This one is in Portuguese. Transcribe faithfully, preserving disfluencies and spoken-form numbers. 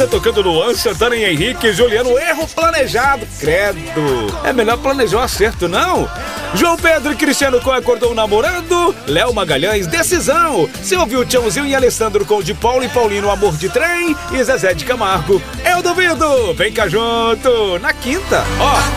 Ainda tocando Luan, Santana e Henrique, Juliano, erro planejado, credo. É melhor planejar o acerto, não? João Pedro e Cristiano com Acordou Namorando, Léo Magalhães, Decisão. Você ouviu Tiãozinho e Alessandro com de Paulo e Paulino, Amor de Trem, e Zezé de Camargo, Eu Duvido. Vem cá junto, na quinta, ó.